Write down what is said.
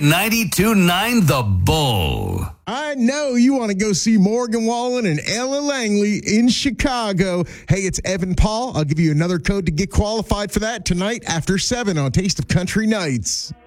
92.9 The Bull. I know you want to go see Morgan Wallen and Ella Langley in Chicago. Hey, it's Evan Paul. I'll give you another code to get qualified for that tonight after 7 on Taste of Country Nights.